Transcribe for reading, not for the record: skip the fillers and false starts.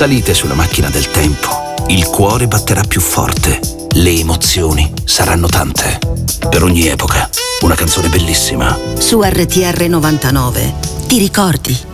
Salite sulla macchina del tempo. Il cuore batterà più forte. Le emozioni saranno tante. Per ogni epoca, una canzone bellissima. Su RTR 99. Ti ricordi?